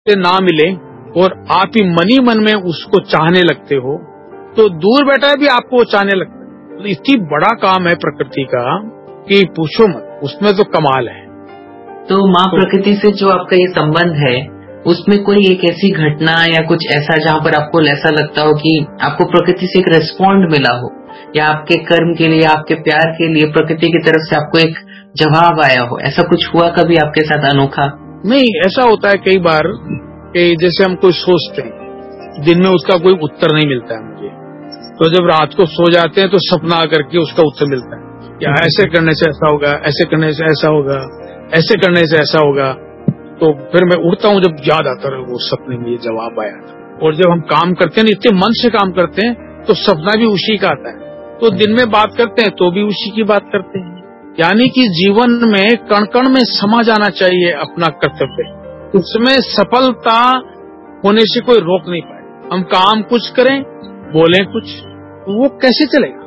से ना मिले और आप ही मन ही मन में उसको चाहने लगते हो, तो दूर बैठा भी आपको वो चाहने लगता है। तो इतनी बड़ा काम है प्रकृति का कि पूछो मत, उसमें तो कमाल है। तो माँ प्रकृति से जो आपका ये संबंध है, उसमें कोई एक ऐसी घटना या कुछ ऐसा जहाँ पर आपको ऐसा लगता हो कि आपको प्रकृति से एक रिस्पॉन्ड मिला हो, या आपके कर्म के लिए, आपके प्यार के लिए प्रकृति की तरफ से आपको एक जवाब आया हो, ऐसा कुछ हुआ कभी आपके साथ अनोखा? नहीं, ऐसा होता है कई बार कि जैसे हम कोई सोचते हैं, दिन में उसका कोई उत्तर नहीं मिलता है मुझे, तो जब रात को सो जाते हैं तो सपना करके उसका उत्तर मिलता है, या ऐसे करने से ऐसा होगा, ऐसे करने से ऐसा होगा, ऐसे करने से ऐसा होगा। तो फिर मैं उठता हूँ, जब याद आता है वो सपने में ये जवाब आया था। और जब हम काम करते हैं, इतने मन से काम करते हैं, तो सपना भी उसी का आता है। तो दिन में बात करते हैं तो भी उसी की बात करते हैं। यानी कि जीवन में कण कण में समा जाना चाहिए अपना कर्तव्य, उसमें सफलता होने से कोई रोक नहीं पाए। हम काम कुछ करें, बोलें कुछ, वो कैसे चलेगा?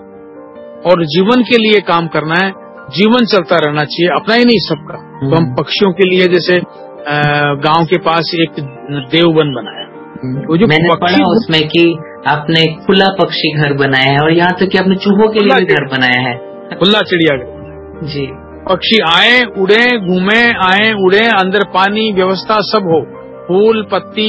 और जीवन के लिए काम करना है, जीवन चलता रहना चाहिए, अपना ही नहीं सबका। तो हम पक्षियों के लिए जैसे गांव के पास एक देववन बनाया, वो जो मैंने पढ़ा उसमें कि आपने खुला पक्षी घर बनाया है, और यहाँ तक कि आपने चूहों के लिए भी घर बनाया है, खुला चिड़ियाघर जी। पक्षी आए उड़े घूमे, आए उड़े, अंदर पानी व्यवस्था सब हो, फूल पत्ती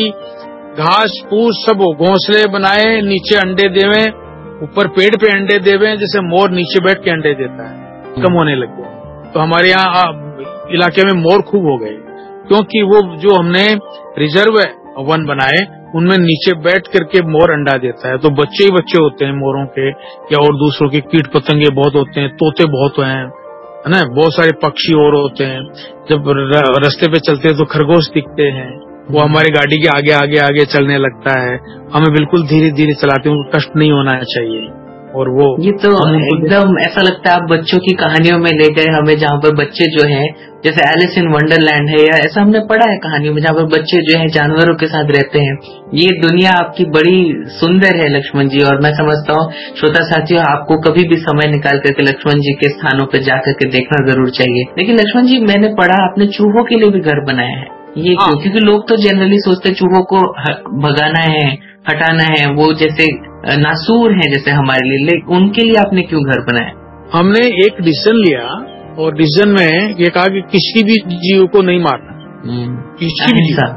घास फूस सब हो, घोंसले बनाए, नीचे अंडे देवे, ऊपर पेड़ पे अंडे देवे, जैसे मोर नीचे बैठ के अंडे देता है, कम होने लग गए। तो हमारे यहाँ इलाके में मोर खूब हो गए, क्योंकि वो जो हमने रिजर्व वन बनाए, उनमें नीचे बैठ करके मोर अंडा देता है। तो बच्चे ही बच्चे होते हैं मोरों के, या और दूसरों के कीट पतंगे बहुत होते हैं, तोते बहुत हैं, है ना, बहुत सारे पक्षी और होते हैं। जब रास्ते पे चलते हैं तो खरगोश दिखते हैं, वो हमारी गाड़ी के आगे आगे आगे चलने लगता है, हमें बिल्कुल धीरे धीरे चलाते हैं, उनको कष्ट नहीं होना चाहिए। और वो ये तो एकदम ऐसा लगता है आप बच्चों की कहानियों में ले गए हमें, जहाँ पर बच्चे जो हैं, जैसे एलिस इन वंडरलैंड है, या ऐसा हमने पढ़ा है कहानियों में, जहाँ पर बच्चे जो हैं जानवरों के साथ रहते हैं। ये दुनिया आपकी बड़ी सुंदर है लक्ष्मण जी, और मैं समझता हूँ श्रोता साथियों, आपको कभी भी समय निकाल करके लक्ष्मण जी के स्थानों पर जाकर के देखना जरूर चाहिए। लेकिन लक्ष्मण जी, मैंने पढ़ा आपने चूहों के लिए भी घर बनाया है, ये क्यों? क्योंकि लोग तो जनरली सोचते चूहों को भगाना है, हटाना है, वो जैसे नासूर है जैसे हमारे लिए, लेकिन उनके लिए आपने क्यों घर बनाया? हमने एक डिसीजन लिया, और डिसीजन में ये कहा कि किसी भी जीव को नहीं मारना, किसी भी जीव,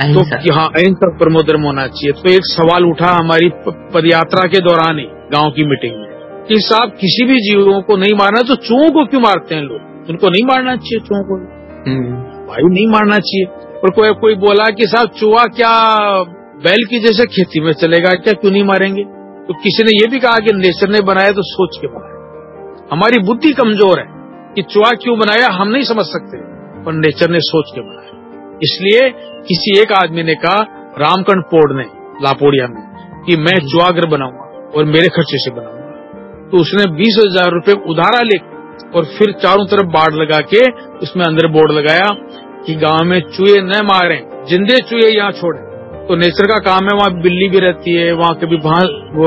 तो हाँ अहिंसा परमो धर्म होना चाहिए। तो एक सवाल उठा हमारी पदयात्रा के दौरान ही गांव की मीटिंग में कि साहब किसी भी जीवों को नहीं मारना, तो चूहों को क्यों मारते हैं लोग? उनको नहीं मारना चाहिए, चूहों को भाई नहीं मारना चाहिए। और कोई बोला कि साहब चूहा क्या बैल की जैसे खेती में चलेगा क्या, क्यों नहीं मारेंगे? तो किसी ने ये भी कहा कि नेचर ने बनाया तो सोच के बनाया। हमारी बुद्धि कमजोर है कि चूहा क्यों बनाया हम नहीं समझ सकते, पर नेचर ने सोच के बनाया। इसलिए किसी एक आदमी ने कहा, रामकंठ पोड़ ने लापोड़िया में, कि मैं चूहाघर बनाऊंगा और मेरे खर्चे से बनाऊंगा। तो उसने 20,000 रुपए उधारा ले और फिर चारों तरफ बाड़ लगा के उसमें अंदर बोर्ड लगाया कि गांव में चूहे न मारें, जिंदे चूहे यहाँ छोड़ें। तो नेचर का काम है, वहाँ बिल्ली भी रहती है, वहाँ कभी वो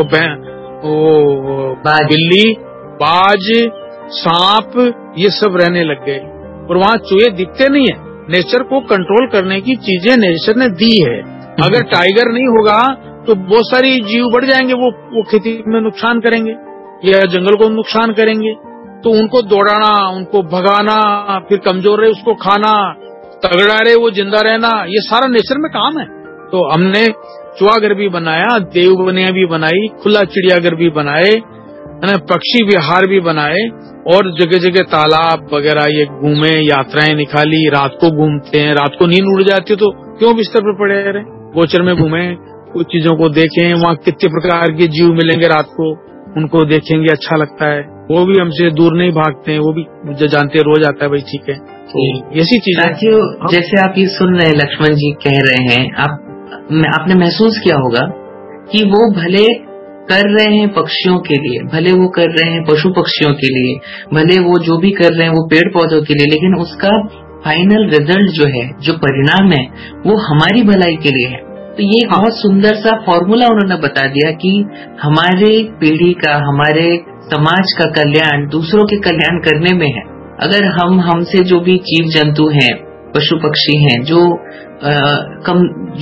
बिल्ली, बाज, सांप, ये सब रहने लग गए, और वहाँ चूहे दिखते नहीं है। नेचर को कंट्रोल करने की चीजें नेचर ने दी है। अगर टाइगर नहीं होगा तो बहुत सारी जीव बढ़ जाएंगे, वो खेती में नुकसान करेंगे या जंगल को नुकसान करेंगे। तो उनको दौड़ाना, उनको भगाना, फिर कमजोर रहे उसको खाना, तगड़ा रहे वो जिंदा रहना, ये सारा नेचर में काम है। तो हमने चूहाघर भी बनाया, देवबनिया भी बनाई, खुला चिड़ियाघर भी बनाए, है ना, पक्षी विहार भी बनाए, और जगह जगह तालाब वगैरह ये घूमे, यात्राएं निकाली। रात को घूमते हैं, रात को नींद उड़ जाती है तो क्यों बिस्तर पर पड़े रहे, गोचर में घूमे, कुछ चीजों को देखें, वहाँ कितने प्रकार के जीव मिलेंगे रात को, उनको देखेंगे, अच्छा लगता है। वो भी हमसे दूर नहीं भागते हैं, वो भी जो जानते हैं रोज आता है भाई ठीक है। तो ऐसी चीजें साथियों, जैसे आप ये सुन रहे हैं, लक्ष्मण जी कह रहे हैं, आपने महसूस किया होगा कि वो भले कर रहे हैं पक्षियों के लिए, भले वो कर रहे हैं पशु पक्षियों के लिए, भले वो जो भी कर रहे हैं वो पेड़ पौधों के लिए, लेकिन उसका फाइनल रिजल्ट जो है, जो परिणाम है, वो हमारी भलाई के लिए है। तो ये बहुत सुंदर सा फॉर्मूला उन्होंने बता दिया कि हमारे पीढ़ी का, हमारे समाज का कल्याण दूसरों के कल्याण करने में है। अगर हमसे जो भी जीव जंतु हैं, पशु पक्षी हैं, जो